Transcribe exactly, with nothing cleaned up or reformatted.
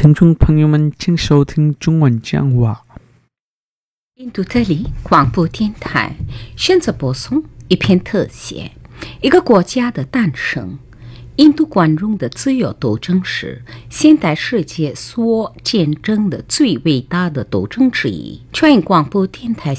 听众朋友们，请收听中文讲话。 印度特里广播电台选择播送一篇特写：一个国家的诞生。印度光荣的自由斗争是现代世界所见证的最伟大的斗争之一。全广播电台